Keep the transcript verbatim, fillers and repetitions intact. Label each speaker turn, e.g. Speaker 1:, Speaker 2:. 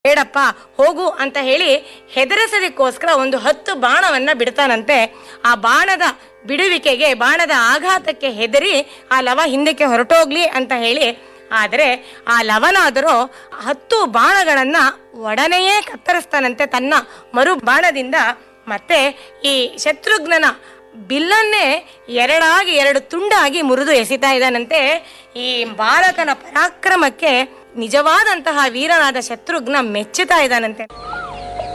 Speaker 1: ಬೇಡಪ್ಪ ಹೋಗು ಅಂತ ಹೇಳಿ ಹೆದರಿಸೋದಕ್ಕೋಸ್ಕರ ಒಂದು ಹತ್ತು ಬಾಣವನ್ನ ಬಿಡ್ತಾನಂತೆ. ಆ ಬಾಣದ ಬಿಡುವಿಕೆಗೆ, ಬಾಣದ ಆಘಾತಕ್ಕೆ ಹೆದರಿ ಆ ಲವ ಹಿಂದಕ್ಕೆ ಹೊರಟೋಗ್ಲಿ ಅಂತ ಹೇಳಿ, ಆದರೆ ಆ ಲವನಾದರೂ ಹತ್ತು ಬಾಣಗಳನ್ನ ಒಡನೆಯೇ ಕತ್ತರಿಸ್ತಾನಂತೆ ತನ್ನ ಮರು ಬಾಣದಿಂದ. ಮತ್ತೆ ಈ ಶತ್ರುಘ್ನನ ಬಿಲ್ಲನ್ನೇ ಎರಡಾಗಿ ಎರಡು ತುಂಡಾಗಿ ಮುರಿದು ಎಸಿತಾ ಇದ್ದಾನಂತೆ. ಈ ಬಾಲಕನ ಪರಾಕ್ರಮಕ್ಕೆ ನಿಜವಾದಂತಹ ವೀರನಾದ ಶತ್ರುಘ್ನ ಮೆಚ್ಚುತ್ತಾ ಇದ್ದಾನಂತೆ.